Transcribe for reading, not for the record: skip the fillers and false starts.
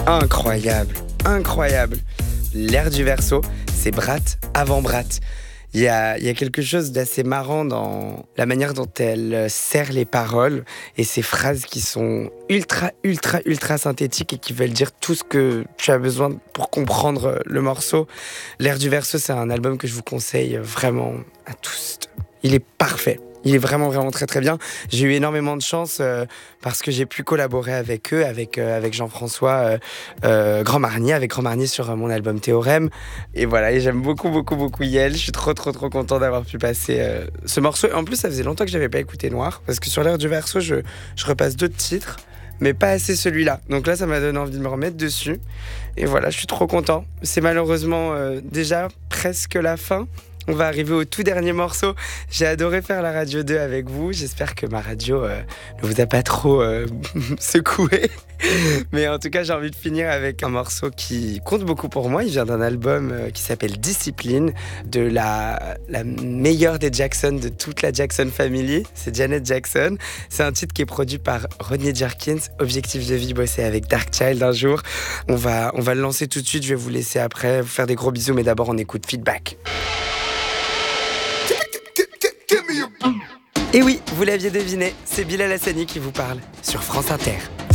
Incroyable, incroyable. L'air du Verseau, c'est Brat avant Brat. Il y a quelque chose d'assez marrant dans la manière dont elle serre les paroles et ces phrases qui sont ultra synthétiques et qui veulent dire tout ce que tu as besoin pour comprendre le morceau. L'air du Verseau, c'est un album que je vous conseille vraiment à tous. Il est parfait. Il est vraiment très bien. J'ai eu énormément de chance parce que j'ai pu collaborer avec eux, avec Jean-François Grand Marnier, avec Grand Marnier sur mon album Théorème. Et voilà, et j'aime beaucoup Yel. Je suis trop content d'avoir pu passer ce morceau. Et en plus, ça faisait longtemps que j'avais pas écouté Noir, parce que sur l'air du Verseau, je repasse d'autres titres, mais pas assez celui-là. Donc là, ça m'a donné envie de me remettre dessus. Et voilà, je suis trop content. C'est malheureusement déjà presque la fin. On va arriver au tout dernier morceau. J'ai adoré faire la Radio 2 avec vous. J'espère que ma radio ne vous a pas trop secoué. Mais en tout cas, j'ai envie de finir avec un morceau qui compte beaucoup pour moi. Il vient d'un album qui s'appelle Discipline, de la meilleure des Jackson, de toute la Jackson Family. C'est Janet Jackson. C'est un titre qui est produit par Rodney Jerkins. Objectif de vie, bosser avec Darkchild un jour. On va le lancer tout de suite. Je vais vous laisser après, vous faire des gros bisous. Mais d'abord, on écoute Feedback. Et oui, vous l'aviez deviné, c'est Bilal Hassani qui vous parle sur France Inter.